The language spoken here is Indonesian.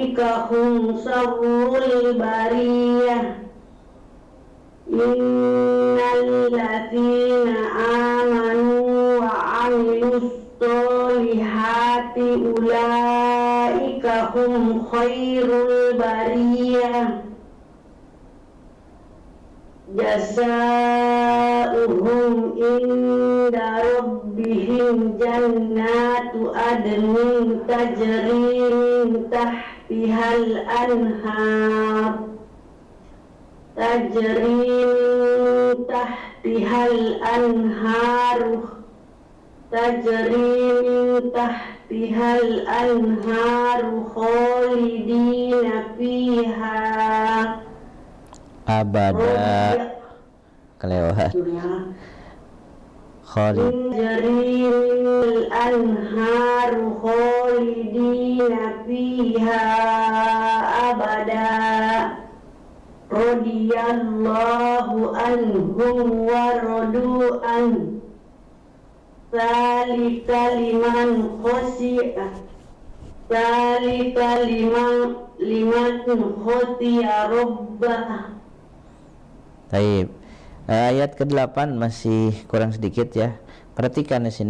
hum sarrul bariyah. Innal ladzina amanu wa 'amilus sholihati ulaika hum khairul bariyah. Jazaa'uhum inda rabbihim jannatu adnin tajri min tahtihal anhar khalidina fiha abada. Kelewat Jaril anhar khalidina fiha abada. Radiyallahu anhum wa radu an. Zalika liman khoshiya rabbah. Baik. Ayat ke-8 masih kurang sedikit ya. Perhatikan di sini.